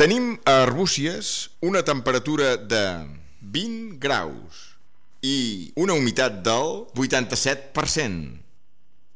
Tenim a Arbúcies una temperatura de 20 graus i una humitat del 87%.